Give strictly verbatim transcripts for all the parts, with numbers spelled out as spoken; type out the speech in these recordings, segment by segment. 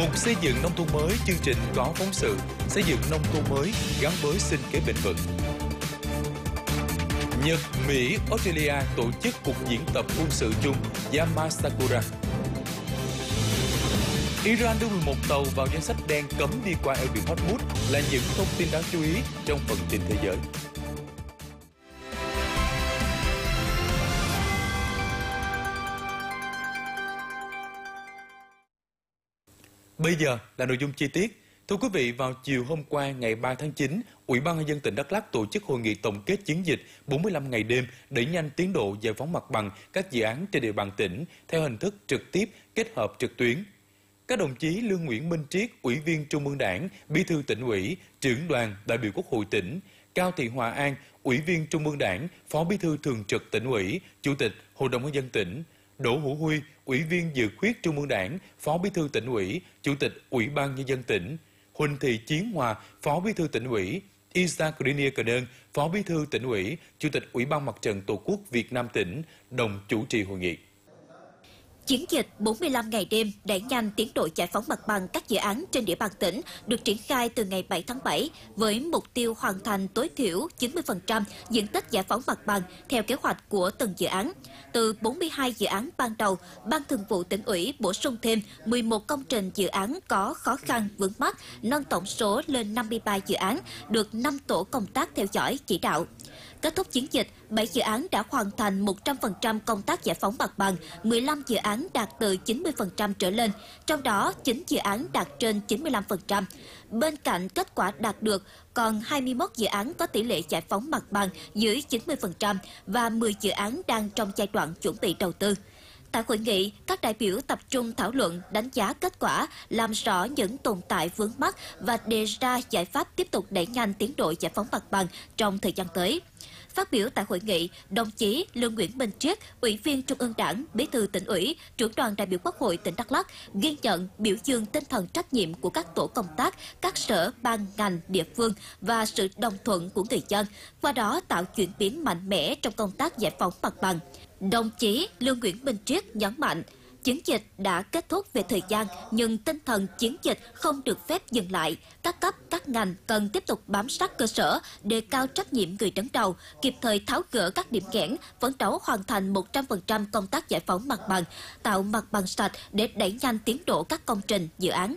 Mục xây dựng nông thôn mới, chương trình có phóng sự xây dựng nông thôn mới gắn với sinh kế bền vững. Nhật, Mỹ, Australia tổ chức cuộc diễn tập quân sự chung Yamasakura. Iran đưa mười một tàu vào danh sách đen cấm đi qua eo biển Hormuz là những thông tin đáng chú ý trong phần tin thế giới. Bây giờ là nội dung chi tiết. Thưa quý vị, vào chiều hôm qua ngày ba tháng chín, Ủy ban Nhân dân tỉnh Đắk Lắk tổ chức hội nghị tổng kết chiến dịch bốn mươi lăm ngày đêm đẩy nhanh tiến độ giải phóng mặt bằng các dự án trên địa bàn tỉnh theo hình thức trực tiếp kết hợp trực tuyến. Các đồng chí Lương Nguyễn Minh Triết, Ủy viên Trung ương Đảng, Bí thư Tỉnh ủy, Trưởng đoàn đại biểu Quốc hội tỉnh, Cao Thị Hòa An, Ủy viên Trung ương Đảng, Phó Bí thư Thường trực Tỉnh ủy, Chủ tịch Hội đồng Nhân dân tỉnh, Đỗ Hữu Huy, Ủy viên Dự khuyết Trung ương Đảng, Phó Bí thư Tỉnh ủy, Chủ tịch Ủy ban Nhân dân tỉnh, Huỳnh Thị Chiến Hòa, Phó Bí thư Tỉnh ủy, Isaac Grenier Cờ Đơn, Phó Bí thư Tỉnh ủy, Chủ tịch Ủy ban Mặt trận Tổ quốc Việt Nam tỉnh đồng chủ trì hội nghị. Chiến dịch bốn mươi lăm ngày đêm đẩy nhanh tiến độ giải phóng mặt bằng các dự án trên địa bàn tỉnh được triển khai từ ngày bảy tháng bảy với mục tiêu hoàn thành tối thiểu chín mươi phần trăm diện tích giải phóng mặt bằng theo kế hoạch của từng dự án. Từ bốn mươi hai dự án ban đầu, Ban Thường vụ Tỉnh ủy bổ sung thêm mười một công trình dự án có khó khăn vướng mắc, nâng tổng số lên năm mươi ba dự án, được năm tổ công tác theo dõi chỉ đạo. Kết thúc chiến dịch, bảy dự án đã hoàn thành một trăm phần trăm công tác giải phóng mặt bằng, mười lăm dự án đạt từ chín mươi phần trăm trở lên, trong đó chín dự án đạt trên chín mươi lăm phần trăm. Bên cạnh kết quả đạt được, còn hai mươi mốt dự án có tỷ lệ giải phóng mặt bằng dưới chín mươi phần trăm và mười dự án đang trong giai đoạn chuẩn bị đầu tư. Tại hội nghị, các đại biểu tập trung thảo luận, đánh giá kết quả, làm rõ những tồn tại vướng mắc và đề ra giải pháp tiếp tục đẩy nhanh tiến độ giải phóng mặt bằng trong thời gian tới. Phát biểu tại hội nghị, đồng chí Lương Nguyễn Minh Triết, Ủy viên Trung ương Đảng, Bí thư Tỉnh ủy, Trưởng đoàn đại biểu Quốc hội tỉnh Đắk Lắk ghi nhận, biểu dương tinh thần trách nhiệm của các tổ công tác, các sở, ban, ngành, địa phương và sự đồng thuận của người dân, qua đó tạo chuyển biến mạnh mẽ trong công tác giải phóng mặt bằng. Đồng chí Lương Nguyễn Minh Triết nhấn mạnh, chiến dịch đã kết thúc về thời gian, nhưng tinh thần chiến dịch không được phép dừng lại. Các cấp, các ngành cần tiếp tục bám sát cơ sở, đề cao trách nhiệm người đứng đầu, kịp thời tháo gỡ các điểm nghẽn, phấn đấu hoàn thành một trăm phần trăm công tác giải phóng mặt bằng, tạo mặt bằng sạch để đẩy nhanh tiến độ các công trình, dự án.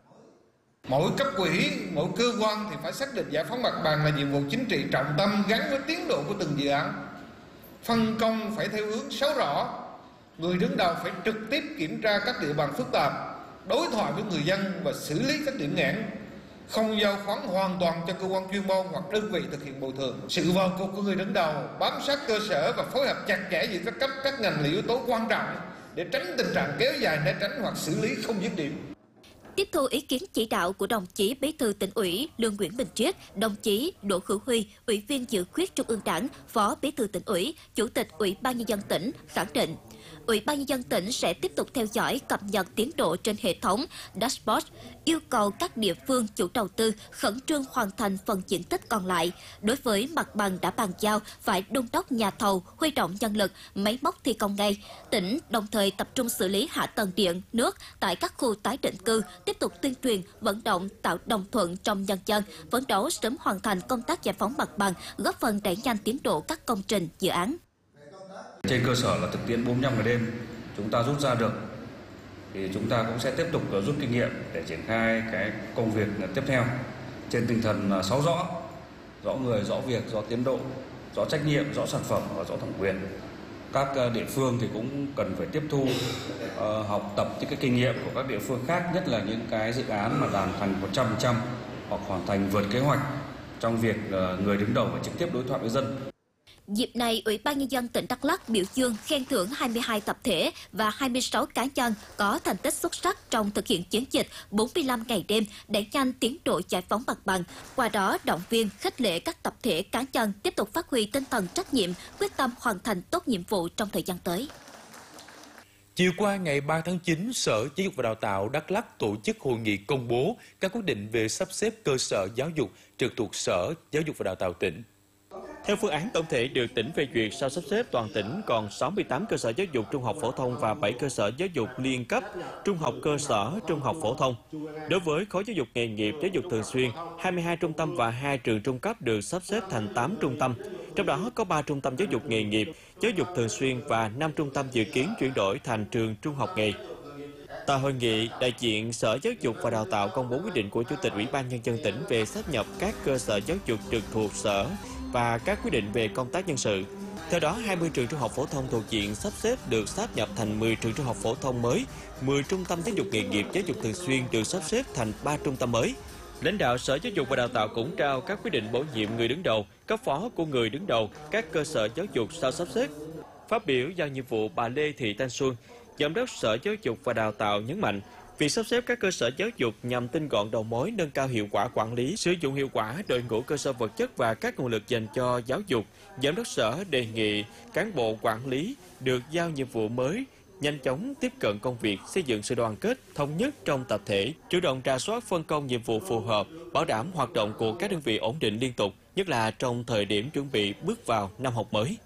Mỗi cấp ủy, mỗi cơ quan thì phải xác định giải phóng mặt bằng là nhiệm vụ chính trị trọng tâm gắn với tiến độ của từng dự án. Phân công phải theo hướng sáu rõ. Người đứng đầu phải trực tiếp kiểm tra các địa bàn phức tạp, đối thoại với người dân và xử lý các điểm nghẽn, không giao khoán hoàn toàn cho cơ quan chuyên môn hoặc đơn vị thực hiện bồi thường. Sự vào cuộc của người đứng đầu, bám sát cơ sở và phối hợp chặt chẽ giữa các cấp, các ngành là yếu tố quan trọng để tránh tình trạng kéo dài né tránh hoặc xử lý không dứt điểm. Tiếp thu ý kiến chỉ đạo của đồng chí Bí thư Tỉnh ủy Lương Nguyễn Minh Triết, đồng chí Đỗ Hữu Huy, Ủy viên Dự khuyết Trung ương Đảng, Phó Bí thư Tỉnh ủy, Chủ tịch Ủy ban Nhân dân tỉnh khẳng định, Ủy ban Nhân dân tỉnh sẽ tiếp tục theo dõi, cập nhật tiến độ trên hệ thống dashboard, yêu cầu các địa phương chủ đầu tư khẩn trương hoàn thành phần diện tích còn lại. Đối với mặt bằng đã bàn giao, phải đôn đốc nhà thầu, huy động nhân lực, máy móc thi công ngay. Tỉnh đồng thời tập trung xử lý hạ tầng điện, nước tại các khu tái định cư, tiếp tục tuyên truyền, vận động, tạo đồng thuận trong nhân dân, phấn đấu sớm hoàn thành công tác giải phóng mặt bằng, góp phần đẩy nhanh tiến độ các công trình, dự án. Trên cơ sở là thực tiễn bốn mươi lăm ngày đêm chúng ta rút ra được thì chúng ta cũng sẽ tiếp tục rút kinh nghiệm để triển khai cái công việc tiếp theo trên tinh thần sáu rõ: rõ người, rõ việc, rõ tiến độ, rõ trách nhiệm, rõ sản phẩm và rõ thẩm quyền. Các địa phương thì cũng cần phải tiếp thu uh, học tập những cái kinh nghiệm của các địa phương khác, nhất là những cái dự án mà hoàn thành một trăm phần trăm hoặc hoàn thành vượt kế hoạch trong việc uh, người đứng đầu phải trực tiếp đối thoại với dân. Dịp này, Ủy ban Nhân dân tỉnh Đắk Lắk biểu dương khen thưởng hai mươi hai tập thể và hai mươi sáu cá nhân có thành tích xuất sắc trong thực hiện chiến dịch bốn mươi lăm ngày đêm đẩy nhanh tiến độ giải phóng mặt bằng. Qua đó, động viên, khích lệ các tập thể cá nhân tiếp tục phát huy tinh thần trách nhiệm, quyết tâm hoàn thành tốt nhiệm vụ trong thời gian tới. Chiều qua ngày ba tháng chín, Sở Giáo dục và Đào tạo Đắk Lắk tổ chức hội nghị công bố các quyết định về sắp xếp cơ sở giáo dục trực thuộc Sở Giáo dục và Đào tạo tỉnh. Theo phương án tổng thể được tỉnh phê duyệt, sau sắp xếp toàn tỉnh còn sáu mươi tám cơ sở giáo dục trung học phổ thông và bảy cơ sở giáo dục liên cấp, trung học cơ sở, trung học phổ thông. Đối với khối giáo dục nghề nghiệp, giáo dục thường xuyên, hai mươi hai trung tâm và hai trường trung cấp được sắp xếp thành tám trung tâm. Trong đó có ba trung tâm giáo dục nghề nghiệp, giáo dục thường xuyên và năm trung tâm dự kiến chuyển đổi thành trường trung học nghề. Tại hội nghị, đại diện Sở Giáo dục và Đào tạo công bố quyết định của Chủ tịch Ủy ban Nhân dân tỉnh về sáp nhập các cơ sở giáo dục trực thuộc sở và các quyết định về công tác nhân sự. Theo đó, hai mươi trường trung học phổ thông thuộc diện sắp xếp được sáp nhập thành mười trường trung học phổ thông mới, mười trung tâm giáo dục nghề nghiệp giáo dục thường xuyên được sắp xếp thành ba trung tâm mới. Lãnh đạo Sở Giáo dục và Đào tạo cũng trao các quyết định bổ nhiệm người đứng đầu, cấp phó của người đứng đầu các cơ sở giáo dục sau sắp xếp. Phát biểu giao nhiệm vụ, bà Lê Thị Thanh Xuân, Giám đốc Sở Giáo dục và Đào tạo nhấn mạnh, việc sắp xếp các cơ sở giáo dục nhằm tinh gọn đầu mối, nâng cao hiệu quả quản lý, sử dụng hiệu quả đội ngũ cơ sở vật chất và các nguồn lực dành cho giáo dục. Giám đốc Sở đề nghị cán bộ quản lý được giao nhiệm vụ mới, nhanh chóng tiếp cận công việc, xây dựng sự đoàn kết, thống nhất trong tập thể, chủ động rà soát phân công nhiệm vụ phù hợp, bảo đảm hoạt động của các đơn vị ổn định liên tục, nhất là trong thời điểm chuẩn bị bước vào năm học mới.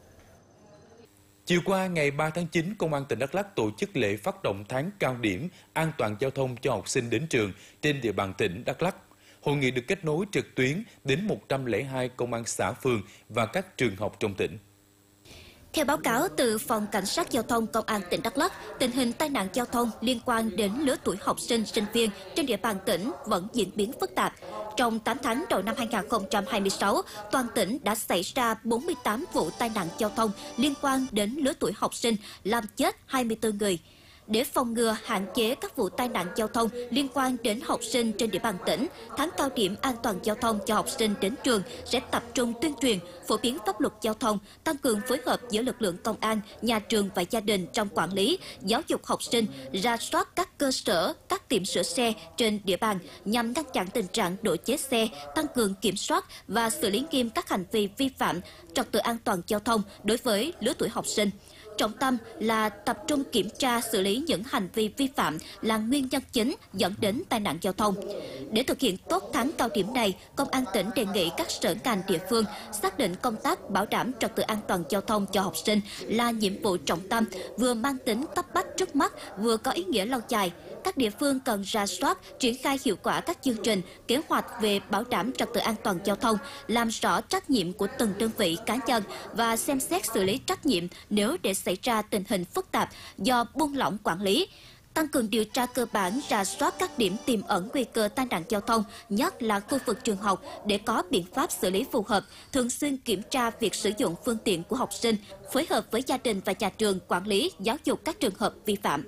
Chiều qua, ngày ba tháng chín, Công an tỉnh Đắk Lắk tổ chức lễ phát động tháng cao điểm an toàn giao thông cho học sinh đến trường trên địa bàn tỉnh Đắk Lắk. Hội nghị được kết nối trực tuyến đến một trăm lẻ hai công an xã phường và các trường học trong tỉnh. Theo báo cáo từ Phòng Cảnh sát Giao thông Công an tỉnh Đắk Lắk, tình hình tai nạn giao thông liên quan đến lứa tuổi học sinh, sinh viên trên địa bàn tỉnh vẫn diễn biến phức tạp. Trong tám tháng đầu năm hai nghìn không trăm hai mươi sáu, toàn tỉnh đã xảy ra bốn mươi tám vụ tai nạn giao thông liên quan đến lứa tuổi học sinh, làm chết hai mươi tư người. Để phòng ngừa, hạn chế các vụ tai nạn giao thông liên quan đến học sinh trên địa bàn tỉnh, tháng cao điểm an toàn giao thông cho học sinh đến trường sẽ tập trung tuyên truyền, phổ biến pháp luật giao thông, tăng cường phối hợp giữa lực lượng công an, nhà trường và gia đình trong quản lý, giáo dục học sinh, rà soát các cơ sở, các tiệm sửa xe trên địa bàn nhằm ngăn chặn tình trạng độ chế xe, tăng cường kiểm soát và xử lý nghiêm các hành vi vi phạm trật tự an toàn giao thông đối với lứa tuổi học sinh. Trọng tâm là tập trung kiểm tra xử lý những hành vi vi phạm là nguyên nhân chính dẫn đến tai nạn giao thông. Để thực hiện tốt tháng cao điểm này, Công an tỉnh đề nghị các sở ngành địa phương xác định công tác bảo đảm trật tự an toàn giao thông cho học sinh là nhiệm vụ trọng tâm, vừa mang tính cấp bách trước mắt, vừa có ý nghĩa lâu dài. Các địa phương cần rà soát, triển khai hiệu quả các chương trình, kế hoạch về bảo đảm trật tự an toàn giao thông, làm rõ trách nhiệm của từng đơn vị cá nhân và xem xét xử lý trách nhiệm nếu để xảy ra tình hình phức tạp do buông lỏng quản lý. Tăng cường điều tra cơ bản, rà soát các điểm tiềm ẩn nguy cơ tai nạn giao thông, nhất là khu vực trường học để có biện pháp xử lý phù hợp, thường xuyên kiểm tra việc sử dụng phương tiện của học sinh, phối hợp với gia đình và nhà trường quản lý, giáo dục các trường hợp vi phạm.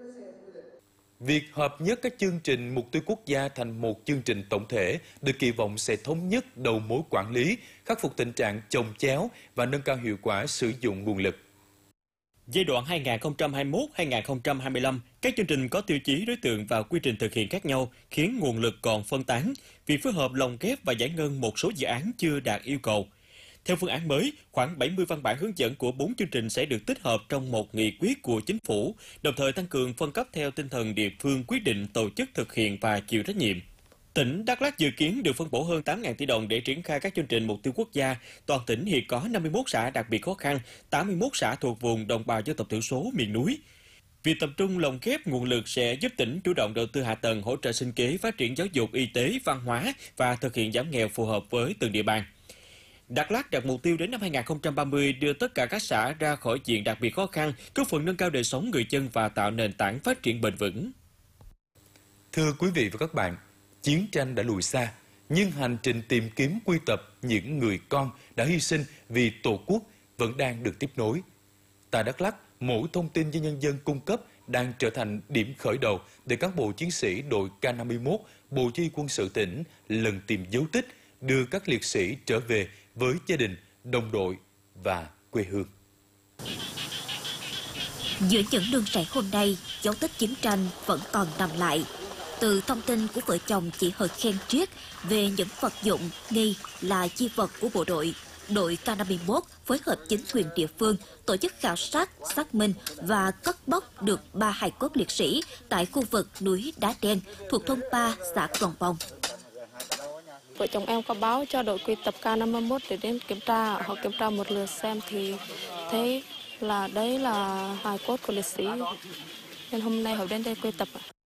Việc hợp nhất các chương trình mục tiêu quốc gia thành một chương trình tổng thể được kỳ vọng sẽ thống nhất đầu mối quản lý, khắc phục tình trạng chồng chéo và nâng cao hiệu quả sử dụng nguồn lực. Giai đoạn hai nghìn không trăm hai mươi mốt đến hai nghìn không trăm hai mươi lăm, các chương trình có tiêu chí, đối tượng và quy trình thực hiện khác nhau khiến nguồn lực còn phân tán, việc phối hợp lồng ghép và giải ngân một số dự án chưa đạt yêu cầu. Theo phương án mới, khoảng bảy mươi văn bản hướng dẫn của bốn chương trình sẽ được tích hợp trong một nghị quyết của chính phủ, đồng thời tăng cường phân cấp theo tinh thần địa phương quyết định tổ chức thực hiện và chịu trách nhiệm. Tỉnh Đắk Lắk dự kiến được phân bổ hơn tám nghìn tỷ đồng để triển khai các chương trình mục tiêu quốc gia. Toàn tỉnh hiện có năm mươi mốt xã đặc biệt khó khăn, tám mươi mốt xã thuộc vùng đồng bào dân tộc thiểu số miền núi. Việc tập trung lồng ghép nguồn lực sẽ giúp tỉnh chủ động đầu tư hạ tầng, hỗ trợ sinh kế, phát triển giáo dục, y tế, văn hóa và thực hiện giảm nghèo phù hợp với từng địa bàn. Đắk Lắk đặt mục tiêu đến năm hai nghìn không trăm ba mươi đưa tất cả các xã ra khỏi diện đặc biệt khó khăn, góp phần nâng cao đời sống người dân và tạo nền tảng phát triển bền vững. Thưa quý vị và các bạn, chiến tranh đã lùi xa, nhưng hành trình tìm kiếm quy tập những người con đã hy sinh vì Tổ quốc vẫn đang được tiếp nối. Tại Đắk Lắk, mỗi thông tin do nhân dân cung cấp đang trở thành điểm khởi đầu để cán bộ chiến sĩ đội K năm mươi mốt, Bộ Chỉ huy Quân sự tỉnh lần tìm dấu tích, đưa các liệt sĩ trở về với gia đình, đồng đội và quê hương. Giữa những nương rẫy hôm nay, dấu tích chiến tranh vẫn còn nằm lại. Từ thông tin của vợ chồng chị Hờ Khen Triết về những vật dụng nghi là chi vật của bộ đội, đội K năm mươi mốt phối hợp chính quyền địa phương tổ chức khảo sát, xác minh và cất bốc được ba hài cốt liệt sĩ tại khu vực núi Đá Đen thuộc thôn ba, xã Crong Bông. vợ chồng em có báo cho đội quy tập K năm mươi mốt để đến kiểm tra. Họ kiểm tra một lượt xem thì thấy là đấy là hài cốt của liệt sĩ. Nên hôm nay họ đến đây quy tập.